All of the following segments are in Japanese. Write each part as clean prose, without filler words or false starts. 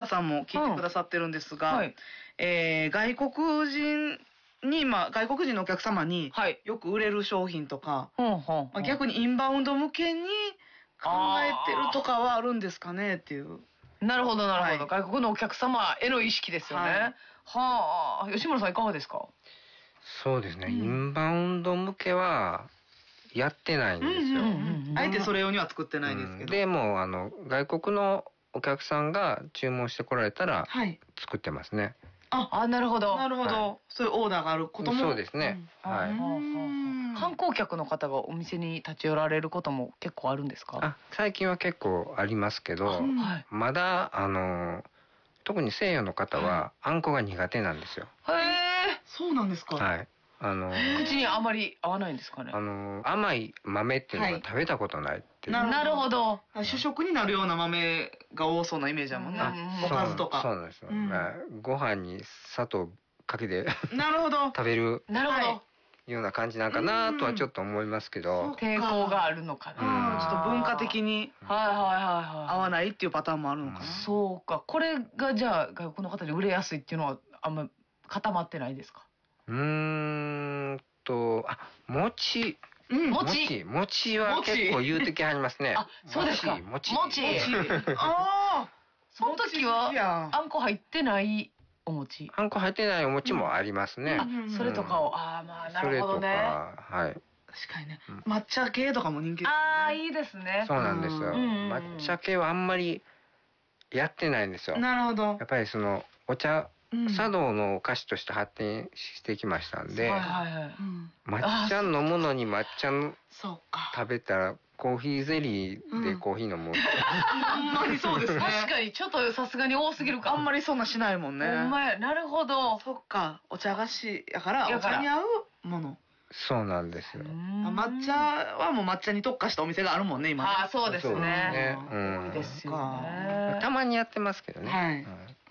さんも聞いてくださってるんですが、外国人のお客様によく売れる商品とか、逆にインバウンド向けに考えてるとかはあるんですかねっていう。 なるほどなるほど、外国のお客様への意識ですよね。はあ、吉村さんいかがですか？ そうですね、インバウンド向けはやってないんですよ。 あえてそれ用には作ってないですけど。 でも外国のお客さんが注文してこられたら作ってますね。 なるほど。 なるほど。そういうオーダーがあることも。 そうですね。はい。 観光客の方がお店に立ち寄られることも結構あるんですか？ 最近は結構ありますけど、まだ特に西洋の方はあんこが苦手なんですよ。 へえ。 そうなんですか。 はい。 口にあまり合わないんですかね。 甘い豆っていうのは食べたことないっていう。 なるほど。 主食になるような豆が多そうなイメージだもんね。おかずとか。 そうなんですよ。ご飯に砂糖かけてなるほど食べるなるほどような感じなんかなとはちょっと思いますけど、 抵抗があるのかな。 ちょっと文化的に合わないっていうパターンもあるのかな。 そうか。これがじゃあ外国の方に売れやすいっていうのはあんま固まってないですか？ 餅は結構言うてきはりますね。 そうですか。餅。その時はあんこ入ってないお餅。 あんこ入ってないお餅もありますね。 それとかをまあなるほどね。 はい。 確かにね。抹茶系とかも人気ですね。 いいですね。 そうなんですよ。抹茶系はあんまりやってないんですよ。 なるほど。 やっぱりお茶茶道のお菓子として発展してきましたんで、抹茶飲むのに抹茶食べたらコーヒーゼリーでコーヒー飲む。 あんまりそうですね。 確かにちょっとさすがに多すぎるか。 あんまりそんなしないもんね。 ほんまや。なるほど。 そっか。お茶菓子やからお茶に合うもの。 そうなんですよ。 抹茶はもう抹茶に特化したお店があるもんね今。 そうですね。多いですよね。 たまにやってますけどね。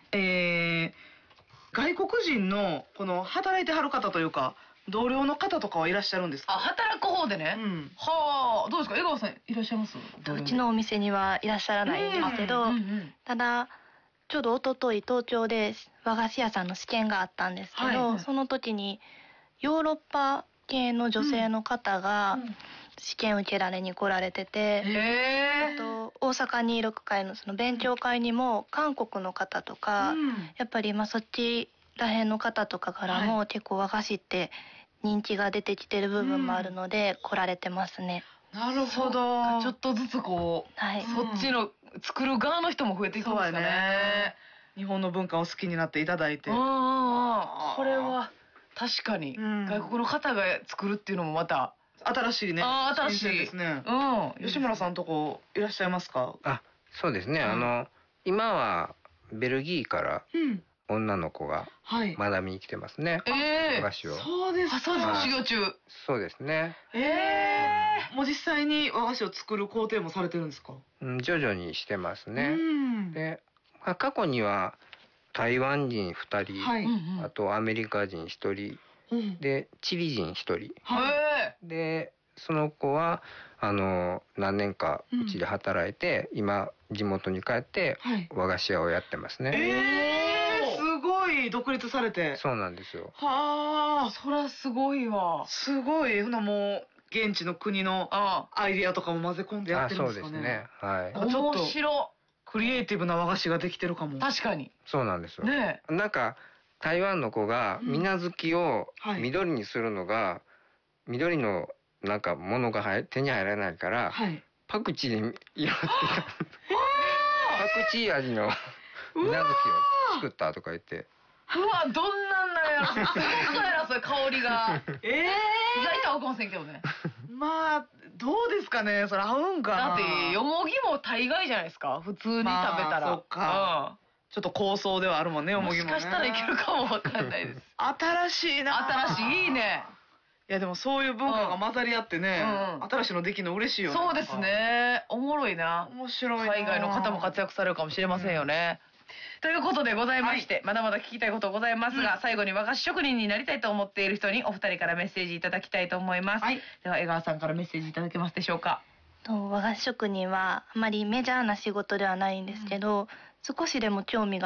外国人のこの働いてはる方というか同僚の方とかはいらっしゃるんですか？ 働く方でね。どうですか？江川さんいらっしゃいます？ うちのお店にはいらっしゃらないんですけど、ただちょうど一昨日東京で和菓子屋さんの試験があったんですけど、その時にヨーロッパ系の女性の方が試験受けられに来られてて、あと大阪26回のその勉強会にも韓国の方とか、やっぱりそっちらへんの方とかからも結構和菓子って人気が出てきてる部分もあるので来られてますね。 なるほど。 ちょっとずつこう、そっちの作る側の人も増えていくんですかね。 日本の文化を好きになっていただいて。これは確かに外国の方が作るっていうのもまた新しいね。 新しいですね。吉村さんとこいらっしゃいますか？ そうですね。今はベルギーから女の子が学びに来てますね。和菓子を。 そうですか。 修行中。 そうですね。 もう実際に和菓子を作る工程もされてるんですか？ 徐々にしてますね。で、過去には台湾人2人、あとアメリカ人1人、でチリ人1人。でその子は何年かうちで働いて、今地元に帰って和菓子屋をやってますね。 すごい独立されて。 そうなんですよ。 そらすごいわ。 すごい。もう現地の国のアイディアとかも混ぜ込んでやってるんですかね。 そうですね。はい。 面白い。 クリエイティブな和菓子ができてるかも。 確かに。 そうなんですよ。 ね。 なんか台湾の子が水無月を緑にするのが緑のなんかものが手に入らないから、パクチーで色つけた。パクチー味の水無月を作ったとか言って。 どんなんなんやろ。すごそうやな、それ香りが。意外と合うかもしれんけどね。 どうですかね、それ合うんかな。 だってよもぎも大概じゃないですか、普通に食べたら。 そっか。ちょっと構想ではあるもんね、よもぎもね。 もしかしたらいけるかもわかんないです。 新しいな。 新しい、いいね。 いやでもそういう文化が混ざり合ってね、新しいのできるの嬉しいよね。 そうですね。おもろいな。 面白いな。 海外の方も活躍されるかもしれませんよね。ということでございまして、まだまだ聞きたいことございますが、最後に和菓子職人になりたいと思っている人にお二人からメッセージいただきたいと思います。では江川さんからメッセージいただけますでしょうか。 和菓子職人はあまりメジャーな仕事ではないんですけど、少しでも興味が